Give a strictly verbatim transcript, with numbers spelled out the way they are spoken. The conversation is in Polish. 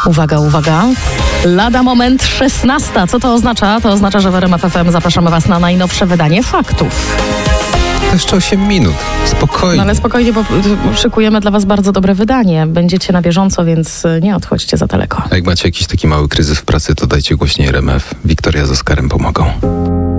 Uwaga, uwaga. Lada moment szesnasta. Co to oznacza? To oznacza, że w R M F F M zapraszamy Was na najnowsze wydanie faktów. To jeszcze osiem minut. Spokojnie. No ale spokojnie, bo szykujemy dla Was bardzo dobre wydanie. Będziecie na bieżąco, więc nie odchodźcie za daleko. A jak macie jakiś taki mały kryzys w pracy, to dajcie głośniej R M F. Wiktoria z Oskarem pomogą.